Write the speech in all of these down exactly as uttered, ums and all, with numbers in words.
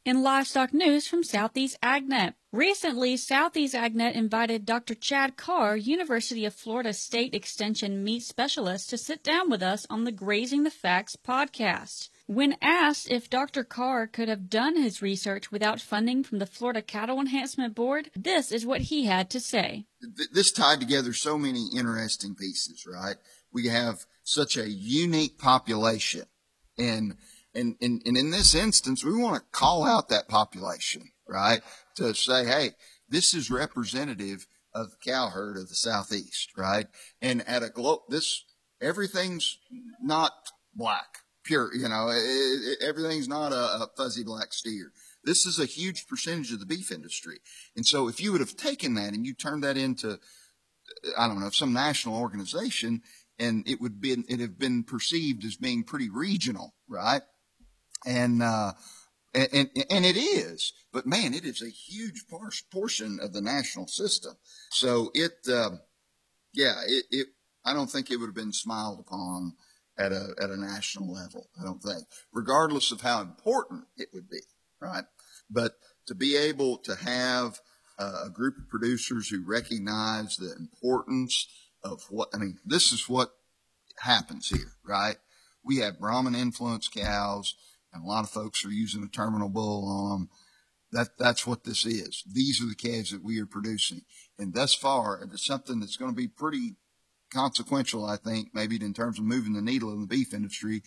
In livestock news from Southeast AgNet. Recently, Southeast AgNet invited Doctor Chad Carr, University of Florida State Extension meat specialist, to sit down with us on the Grazing the Facts podcast. When asked if Doctor Carr could have done his research without funding from the Florida Cattle Enhancement Board, this is what he had to say. This tied together so many interesting pieces, right? We have such a unique population. And, and, and, and in this instance, we want to call out that population, right? To say, hey, this is representative of the cow herd of the Southeast, right? And at a glo- this, everything's not black. Pure, you know, it, it, everything's not a, a fuzzy black steer. This is a huge percentage of the beef industry. And so if you would have taken that and you turned that into, I don't know, some national organization, and it would be, it have been perceived as being pretty regional, right? And, uh, and, and, and it is, but man, it is a huge par- portion of the national system. So it, um, yeah, it, it, I don't think it would have been smiled upon at a, at a national level. I don't think, regardless of how important it would be, right? But to be able to have uh, a group of producers who recognize the importance of what, I mean, this is what happens here, right? We have Brahman influenced cows, and a lot of folks are using a terminal bull on them. That, that's what this is. These are the calves that we are producing. And thus far, it's something that's going to be pretty consequential, I think, maybe in terms of moving the needle in the beef industry,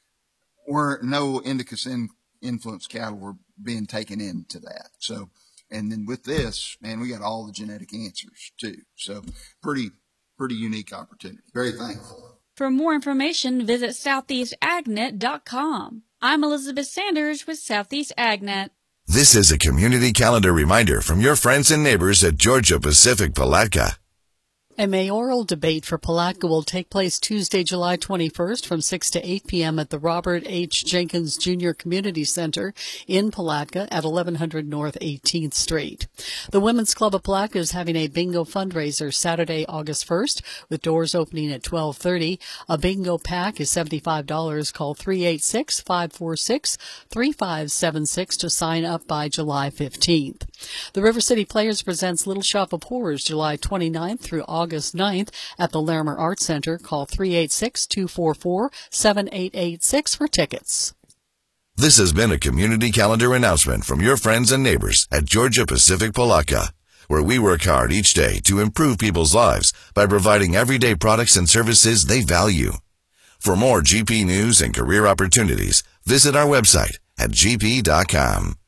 where no indicus in, influenced cattle were being taken into that. So, and then with this, man, we got all the genetic answers too. So pretty, pretty unique opportunity. Very thankful. For more information, visit southeast agnet dot com. I'm Elizabeth Sanders with Southeast AgNet. This is a community calendar reminder from your friends and neighbors at Georgia Pacific Palatka. A mayoral debate for Palatka will take place Tuesday, July twenty-first from six to eight p.m. at the Robert H. Jenkins Junior Community Center in Palatka at eleven hundred North eighteenth Street. The Women's Club of Palatka is having a bingo fundraiser Saturday, August first, with doors opening at twelve thirty. A bingo pack is seventy-five dollars. Call three eight six, five four six, three five seven six to sign up by July fifteenth. The River City Players presents Little Shop of Horrors July twenty-ninth through August August ninth at the Larimer Arts Center. Call three eight six, two four four, seven eight eight six for tickets. This has been a community calendar announcement from your friends and neighbors at Georgia Pacific Palatka, where we work hard each day to improve people's lives by providing everyday products and services they value. For more G P news and career opportunities, visit our website at g p dot com.